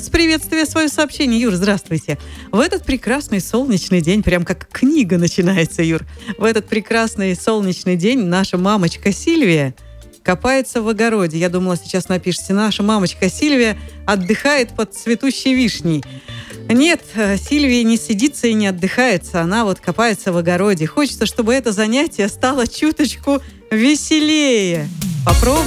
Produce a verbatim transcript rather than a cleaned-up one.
с приветствия свое сообщение. Юр, здравствуйте. В этот прекрасный солнечный день, прям как книга начинается, Юр. В этот прекрасный солнечный день наша мамочка Сильвия копается в огороде. Я думала, сейчас напишите, наша мамочка Сильвия отдыхает под цветущей вишней. Нет, Сильвия не сидится и не отдыхается, она вот копается в огороде. Хочется, чтобы это занятие стало чуточку веселее. Попробуй.